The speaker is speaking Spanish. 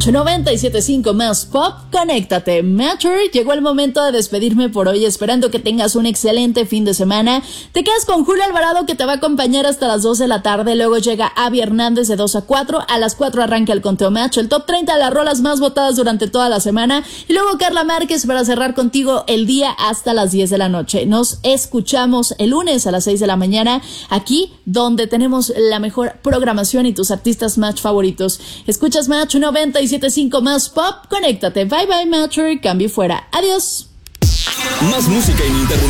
Match 97.5 más pop, conéctate. Matcher, llegó el momento de despedirme por hoy, esperando que tengas un excelente fin de semana. Te quedas con Julio Alvarado, que te va a acompañar hasta las 2 de la tarde. Luego llega Abby Hernández de 2 a 4. A las 4 arranca el conteo Match, el top 30 de las rolas más votadas durante toda la semana. Y luego Carla Márquez para cerrar contigo el día hasta las 10 de la noche. Nos escuchamos el lunes a las 6 de la mañana, aquí donde tenemos la mejor programación y tus artistas Match favoritos. Escuchas Match 97.5 más pop, conéctate. Bye bye Matcher, cambio fuera. Adiós. Más música ininterrumpida.